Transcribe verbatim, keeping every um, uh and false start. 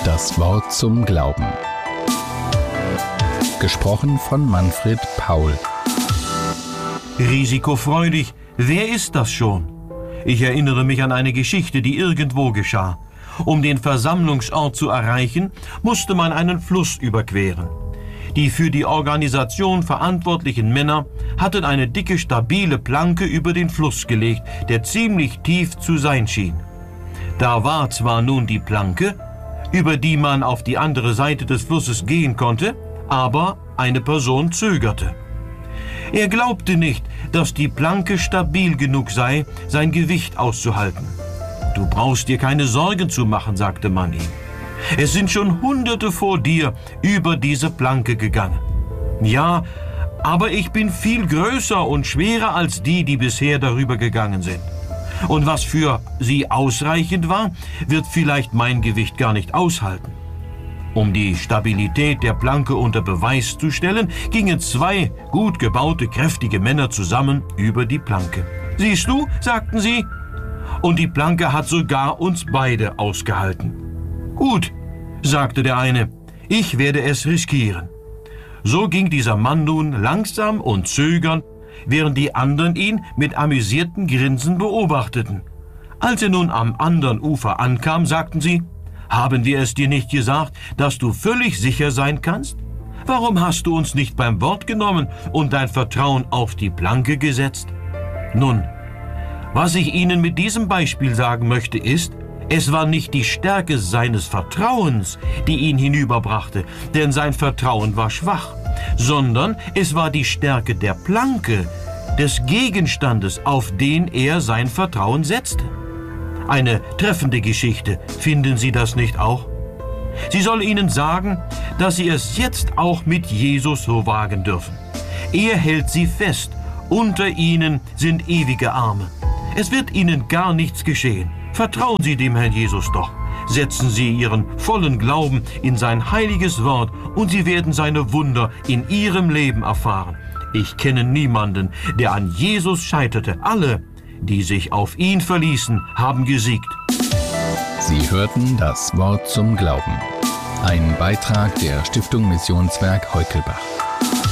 Das Wort zum Glauben. Gesprochen von Manfred Paul. Risikofreudig, wer ist das schon? Ich erinnere mich an eine Geschichte, die irgendwo geschah. Um den Versammlungsort zu erreichen, musste man einen Fluss überqueren. Die für die Organisation verantwortlichen Männer hatten eine dicke, stabile Planke über den Fluss gelegt, der ziemlich tief zu sein schien. Da war zwar nun die Planke, über die man auf die andere Seite des Flusses gehen konnte, aber eine Person zögerte. Er glaubte nicht, dass die Planke stabil genug sei, sein Gewicht auszuhalten. »Du brauchst dir keine Sorgen zu machen«, sagte man ihm. »Es sind schon Hunderte vor dir über diese Planke gegangen.« »Ja, aber ich bin viel größer und schwerer als die, die bisher darüber gegangen sind. Und was für sie ausreichend war, wird vielleicht mein Gewicht gar nicht aushalten.« Um die Stabilität der Planke unter Beweis zu stellen, gingen zwei gut gebaute, kräftige Männer zusammen über die Planke. »Siehst du«, sagten sie, »und die Planke hat sogar uns beide ausgehalten.« »Gut«, sagte der eine, »ich werde es riskieren.« So ging dieser Mann nun langsam und zögernd, während die anderen ihn mit amüsierten Grinsen beobachteten. Als er nun am anderen Ufer ankam, sagten sie, »Haben wir es dir nicht gesagt, dass du völlig sicher sein kannst? Warum hast du uns nicht beim Wort genommen und dein Vertrauen auf die Planke gesetzt?« Nun, was ich Ihnen mit diesem Beispiel sagen möchte, ist, es war nicht die Stärke seines Vertrauens, die ihn hinüberbrachte, denn sein Vertrauen war schwach, sondern es war die Stärke der Planke, des Gegenstandes, auf den er sein Vertrauen setzte. Eine treffende Geschichte, finden Sie das nicht auch? Sie soll Ihnen sagen, dass Sie es jetzt auch mit Jesus so wagen dürfen. Er hält Sie fest, unter Ihnen sind ewige Arme. Es wird Ihnen gar nichts geschehen. Vertrauen Sie dem Herrn Jesus doch. Setzen Sie Ihren vollen Glauben in sein heiliges Wort und Sie werden seine Wunder in Ihrem Leben erfahren. Ich kenne niemanden, der an Jesus scheiterte. Alle, die sich auf ihn verließen, haben gesiegt. Sie hörten das Wort zum Glauben. Ein Beitrag der Stiftung Missionswerk Heukelbach.